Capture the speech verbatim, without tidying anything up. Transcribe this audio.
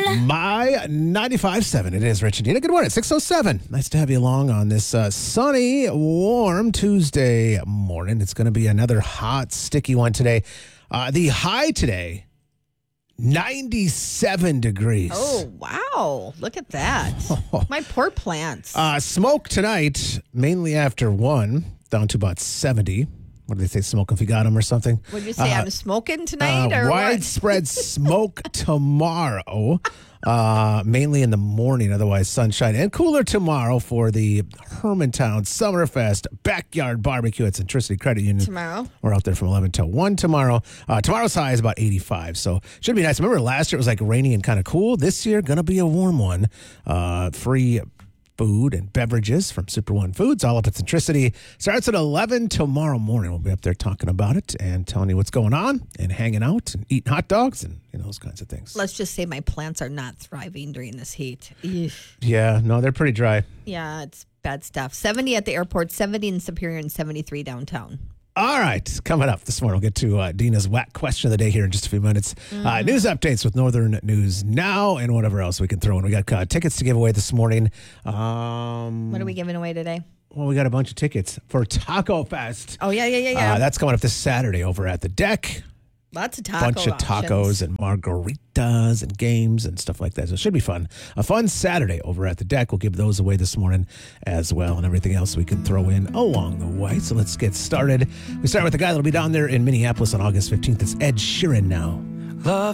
My ninety-five point seven. It is Rich and Dina. Good morning. six oh seven. Nice to have you along on this uh, sunny, warm Tuesday morning. It's going to be another hot, sticky one today. Uh, the high today, ninety-seven degrees. Oh, wow. Look at that. My poor plants. Uh, smoke tonight, mainly after one, down to about seventy. What do they say, smoke if you got them or something? What did you say, Uh, I'm smoking tonight? Uh, or widespread smoke tomorrow, uh, mainly in the morning, otherwise sunshine. And cooler tomorrow for the Hermantown Summerfest Backyard Barbecue at Centricity Credit Union. Tomorrow? We're out there from eleven till one tomorrow. Uh, tomorrow's high is about eighty-five, so should be nice. Remember last year it was like rainy and kind of cool. This year, going to be a warm one. Uh, free food and beverages from Super One Foods, all up at Centricity. Starts at eleven tomorrow morning. We'll be up there talking about it and telling you what's going on and hanging out and eating hot dogs and you know, those kinds of things. Let's just say my plants are not thriving during this heat. Eesh. Yeah, no, they're pretty dry. Yeah, it's bad stuff. seventy at the airport, seventy in Superior, and seventy-three downtown. All right, coming up this morning, we'll get to uh, Dina's whack question of the day here in just a few minutes. Mm-hmm. Uh, news updates with Northern News Now and whatever else we can throw in. We got uh, tickets to give away this morning. Um, what are we giving away today? Well, we got a bunch of tickets for Taco Fest. Oh, yeah, yeah, yeah, yeah. Uh, that's coming up this Saturday over at the Deck. Lots of tacos. Bunch of tacos and margaritas and games and stuff like that. So it should be fun. A fun Saturday over at the Deck. We'll give those away this morning as well and everything else we can throw in along the way. So let's get started. We start with the guy that'll be down there in Minneapolis on August fifteenth. It's Ed Sheeran now. Love.